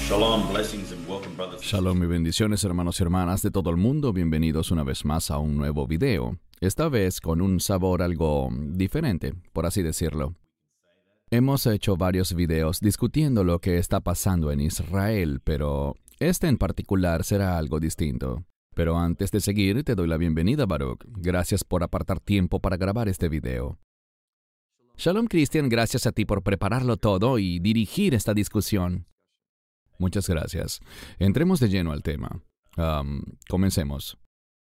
Shalom, blessings and welcome, brothers. Shalom y bendiciones, hermanos y hermanas de todo el mundo. Bienvenidos una vez más a un nuevo video. Esta vez con un sabor algo diferente, por así decirlo. Hemos hecho varios videos discutiendo lo que está pasando en Israel, pero este en particular será algo distinto. Pero antes de seguir, te doy la bienvenida, Baruch. Gracias por apartar tiempo para grabar este video. Shalom, Christian, gracias a ti por prepararlo todo y dirigir esta discusión. Muchas gracias. Entremos de lleno al tema. Comencemos.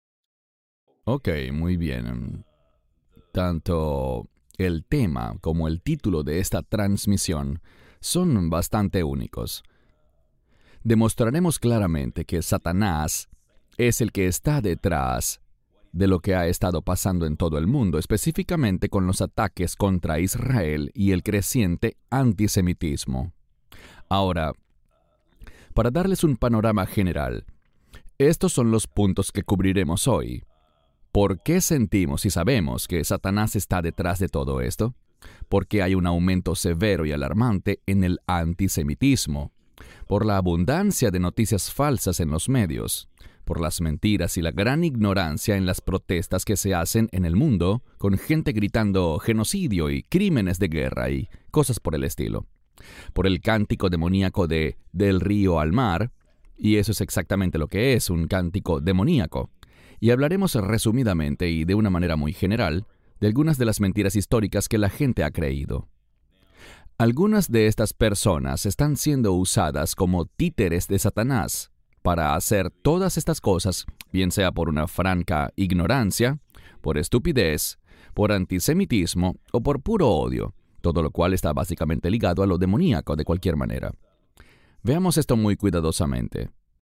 Ok, muy bien. Tanto el tema como el título de esta transmisión son bastante únicos. Demostraremos claramente que Satanás es el que está detrás de lo que ha estado pasando en todo el mundo, específicamente con los ataques contra Israel y el creciente antisemitismo. Ahora, para darles un panorama general, estos son los puntos que cubriremos hoy. ¿Por qué sentimos y sabemos que Satanás está detrás de todo esto? Porque hay un aumento severo y alarmante en el antisemitismo, por la abundancia de noticias falsas en los medios, por las mentiras y la gran ignorancia en las protestas que se hacen en el mundo, con gente gritando genocidio y crímenes de guerra y cosas por el estilo. Por el cántico demoníaco de Del río al mar, y eso es exactamente lo que es, un cántico demoníaco. Y hablaremos resumidamente y de una manera muy general de algunas de las mentiras históricas que la gente ha creído. Algunas de estas personas están siendo usadas como títeres de Satanás para hacer todas estas cosas, bien sea por una franca ignorancia, por estupidez, por antisemitismo o por puro odio. Todo lo cual está básicamente ligado a lo demoníaco de cualquier manera. Veamos esto muy cuidadosamente.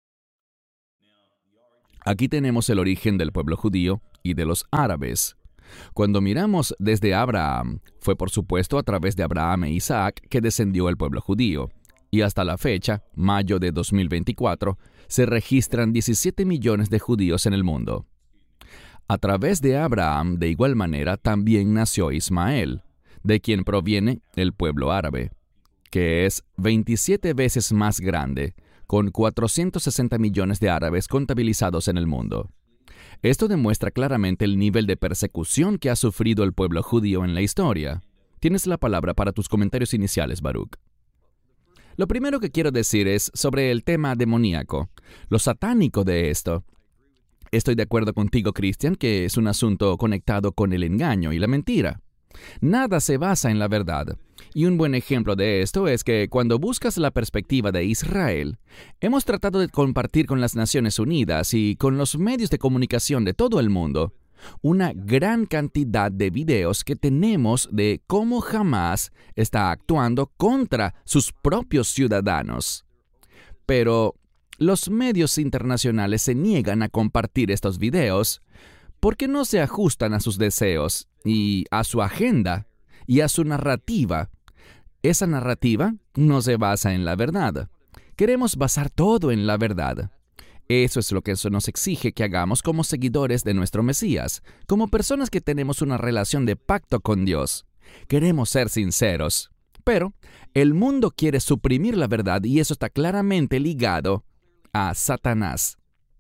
Aquí tenemos el origen del pueblo judío y de los árabes. Cuando miramos desde Abraham, fue por supuesto a través de Abraham e Isaac que descendió el pueblo judío. Y hasta la fecha, mayo de 2024, se registran 17 millones de judíos en el mundo. A través de Abraham, de igual manera, también nació Ismael, de quien proviene el pueblo árabe, que es 27 veces más grande, con 460 millones de árabes contabilizados en el mundo. Esto demuestra claramente el nivel de persecución que ha sufrido el pueblo judío en la historia. Tienes la palabra para tus comentarios iniciales, Baruch. Lo primero que quiero decir es sobre el tema demoníaco, lo satánico de esto. Estoy de acuerdo contigo, Christian, que es un asunto conectado con el engaño y la mentira. Nada se basa en la verdad. Y un buen ejemplo de esto es que cuando buscas la perspectiva de Israel, hemos tratado de compartir con las Naciones Unidas y con los medios de comunicación de todo el mundo una gran cantidad de videos que tenemos de cómo Hamás está actuando contra sus propios ciudadanos. Pero los medios internacionales se niegan a compartir estos videos porque no se ajustan a sus deseos y a su agenda y a su narrativa. Esa narrativa no se basa en la verdad. Queremos basar todo en la verdad. Eso es lo que eso nos exige que hagamos como seguidores de nuestro Mesías, como personas que tenemos una relación de pacto con Dios. Queremos ser sinceros, pero el mundo quiere suprimir la verdad y eso está claramente ligado a Satanás.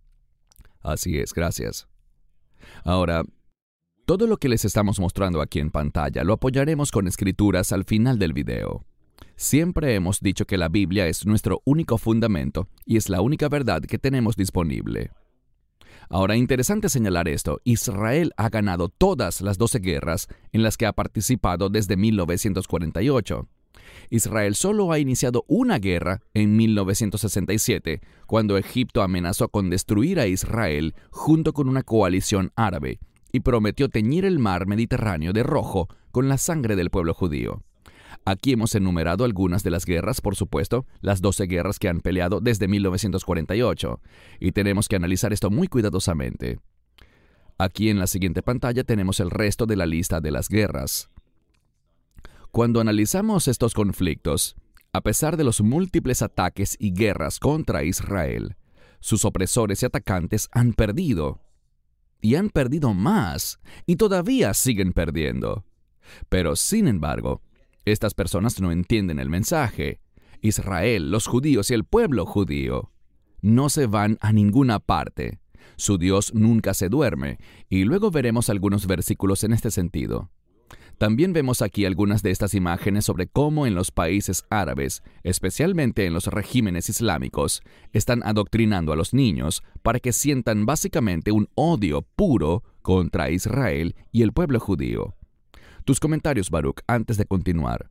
Así es, gracias. Ahora, todo lo que les estamos mostrando aquí en pantalla lo apoyaremos con escrituras al final del video. Siempre hemos dicho que la Biblia es nuestro único fundamento y es la única verdad que tenemos disponible. Ahora, interesante señalar esto, Israel ha ganado todas las 12 guerras en las que ha participado desde 1948. Israel solo ha iniciado una guerra en 1967, cuando Egipto amenazó con destruir a Israel junto con una coalición árabe y prometió teñir el mar Mediterráneo de rojo con la sangre del pueblo judío. Aquí hemos enumerado algunas de las guerras, por supuesto, las 12 guerras que han peleado desde 1948, y tenemos que analizar esto muy cuidadosamente. Aquí en la siguiente pantalla tenemos el resto de la lista de las guerras. Cuando analizamos estos conflictos, a pesar de los múltiples ataques y guerras contra Israel, sus opresores y atacantes han perdido. Y han perdido más, y todavía siguen perdiendo. Pero, sin embargo, estas personas no entienden el mensaje. Israel, los judíos y el pueblo judío no se van a ninguna parte. Su Dios nunca se duerme, y luego veremos algunos versículos en este sentido. También vemos aquí algunas de estas imágenes sobre cómo en los países árabes, especialmente en los regímenes islámicos, están adoctrinando a los niños para que sientan básicamente un odio puro contra Israel y el pueblo judío. Tus comentarios, Baruch, antes de continuar.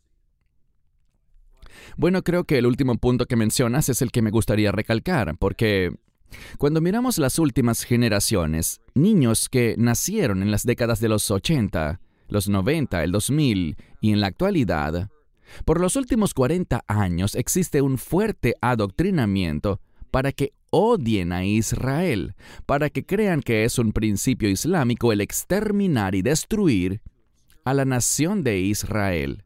Bueno, creo que el último punto que mencionas es el que me gustaría recalcar, porque cuando miramos las últimas generaciones, niños que nacieron en las décadas de los 80, los 90, el 2000 y en la actualidad, por los últimos 40 años existe un fuerte adoctrinamiento para que odien a Israel, para que crean que es un principio islámico el exterminar y destruir a la nación de Israel.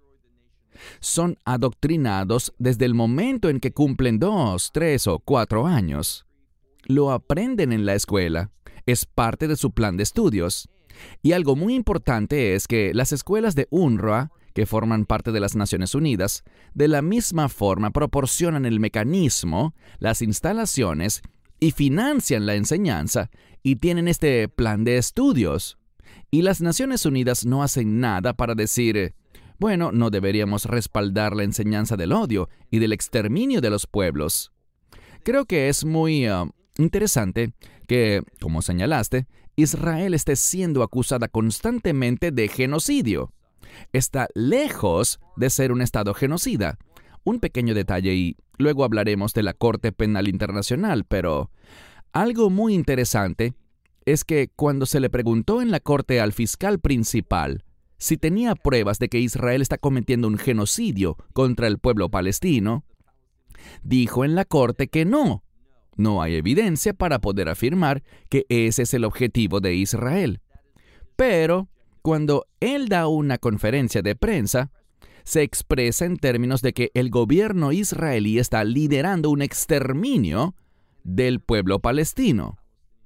Son adoctrinados desde el momento en que cumplen 2, 3 o 4 años. Lo aprenden en la escuela, es parte de su plan de estudios. Y algo muy importante es que las escuelas de UNRWA, que forman parte de las Naciones Unidas, de la misma forma proporcionan el mecanismo, las instalaciones y financian la enseñanza y tienen este plan de estudios. Y las Naciones Unidas no hacen nada para decir, bueno, no deberíamos respaldar la enseñanza del odio y del exterminio de los pueblos. Creo que es muy interesante que, como señalaste, Israel esté siendo acusada constantemente de genocidio. Está lejos de ser un estado genocida. Un pequeño detalle y luego hablaremos de la Corte Penal Internacional, pero algo muy interesante es que cuando se le preguntó en la corte al fiscal principal si tenía pruebas de que Israel está cometiendo un genocidio contra el pueblo palestino, dijo en la corte que no. No hay evidencia para poder afirmar que ese es el objetivo de Israel. Pero, cuando él da una conferencia de prensa, se expresa en términos de que el gobierno israelí está liderando un exterminio del pueblo palestino.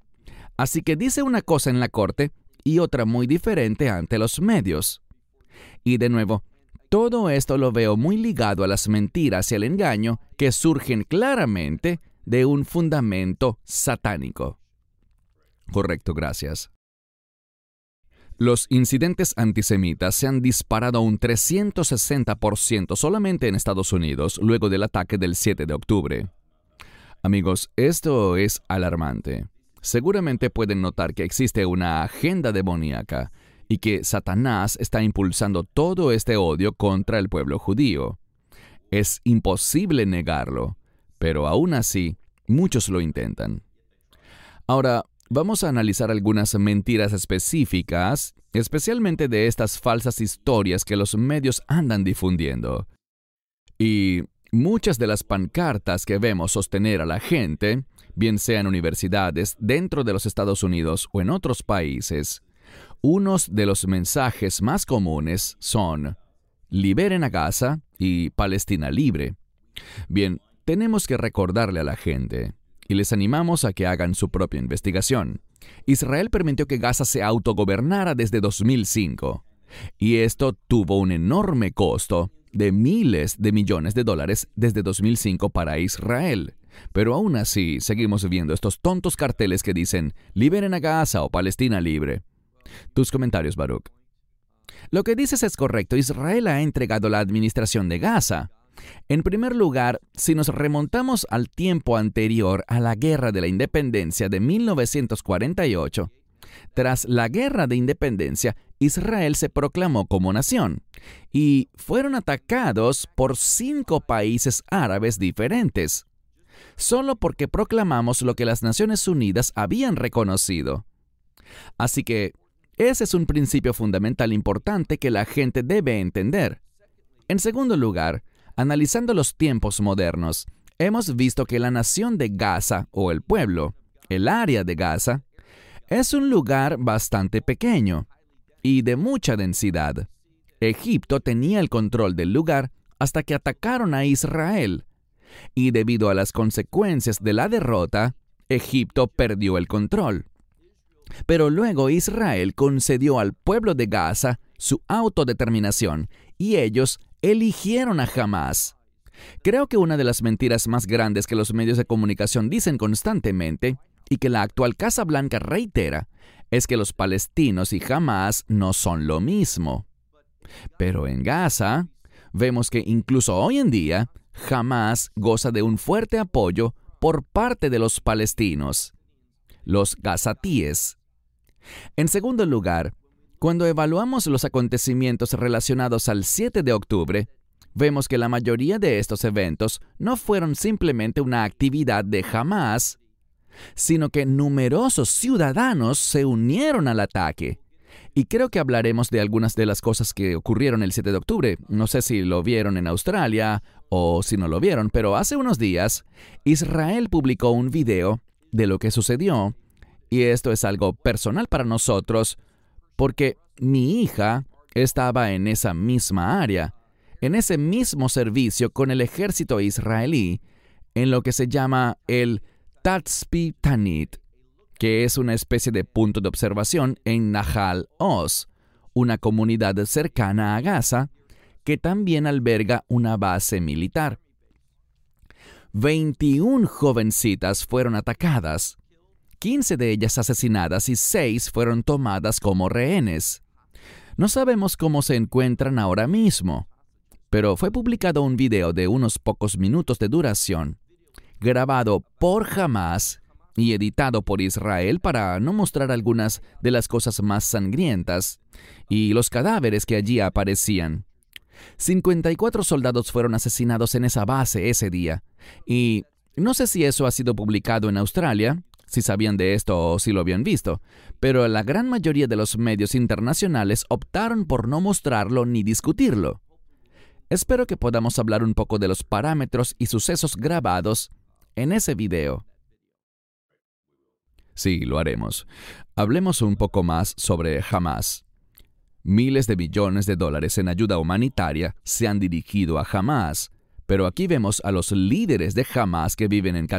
Así que dice una cosa en la corte y otra muy diferente ante los medios. Y de nuevo, todo esto lo veo muy ligado a las mentiras y al engaño que surgen claramente de un fundamento satánico. Correcto, gracias. Los incidentes antisemitas se han disparado un 360% solamente en Estados Unidos luego del ataque del 7 de octubre. Amigos, esto es alarmante. Seguramente pueden notar que existe una agenda demoníaca y que Satanás está impulsando todo este odio contra el pueblo judío. Es imposible negarlo, pero aún así, muchos lo intentan. Ahora, vamos a analizar algunas mentiras específicas, especialmente de estas falsas historias que los medios andan difundiendo. Y muchas de las pancartas que vemos sostener a la gente, bien sea en universidades, dentro de los Estados Unidos o en otros países, unos de los mensajes más comunes son «Liberen a Gaza» y «Palestina libre». Bien, tenemos que recordarle a la gente, y les animamos a que hagan su propia investigación. Israel permitió que Gaza se autogobernara desde 2005, y esto tuvo un enorme costo de miles de millones de dólares desde 2005 para Israel. Pero aún así, seguimos viendo estos tontos carteles que dicen «Liberen a Gaza» o «Palestina libre». Tus comentarios, Baruch. Lo que dices es correcto. Israel ha entregado la administración de Gaza. En primer lugar, si nos remontamos al tiempo anterior a la Guerra de la Independencia de 1948, tras la Guerra de Independencia, Israel se proclamó como nación y fueron atacados por 5 países árabes diferentes, solo porque proclamamos lo que las Naciones Unidas habían reconocido. Así que ese es un principio fundamental importante que la gente debe entender. En segundo lugar, analizando los tiempos modernos, hemos visto que la nación de Gaza, o el pueblo, el área de Gaza, es un lugar bastante pequeño y de mucha densidad. Egipto tenía el control del lugar hasta que atacaron a Israel, y debido a las consecuencias de la derrota, Egipto perdió el control. Pero luego Israel concedió al pueblo de Gaza su autodeterminación y ellos eligieron a Hamás. Creo que una de las mentiras más grandes que los medios de comunicación dicen constantemente y que la actual Casa Blanca reitera es que los palestinos y Hamás no son lo mismo. Pero en Gaza, vemos que incluso hoy en día, Hamás goza de un fuerte apoyo por parte de los palestinos, los gazatíes. En segundo lugar, cuando evaluamos los acontecimientos relacionados al 7 de octubre, vemos que la mayoría de estos eventos no fueron simplemente una actividad de Hamás, sino que numerosos ciudadanos se unieron al ataque. Y creo que hablaremos de algunas de las cosas que ocurrieron el 7 de octubre. No sé si lo vieron en Australia o si no lo vieron, pero hace unos días Israel publicó un video de lo que sucedió. Y esto es algo personal para nosotros porque mi hija estaba en esa misma área, en ese mismo servicio con el ejército israelí, en lo que se llama el Tatzpitanit, que es una especie de punto de observación en Nahal Oz, una comunidad cercana a Gaza, que también alberga una base militar. 21 jovencitas fueron atacadas, 15 de ellas asesinadas y 6 fueron tomadas como rehenes. No sabemos cómo se encuentran ahora mismo, pero fue publicado un video de unos pocos minutos de duración, grabado por Hamás y editado por Israel para no mostrar algunas de las cosas más sangrientas y los cadáveres que allí aparecían. 54 soldados fueron asesinados en esa base ese día, y no sé si eso ha sido publicado en Australia, si sabían de esto o si lo habían visto, pero la gran mayoría de los medios internacionales optaron por no mostrarlo ni discutirlo. Espero que podamos hablar un poco de los parámetros y sucesos grabados en ese video. Sí, lo haremos. Hablemos un poco más sobre Hamás. Miles de billones de dólares en ayuda humanitaria se han dirigido a Hamás, pero aquí vemos a los líderes de Hamás que viven en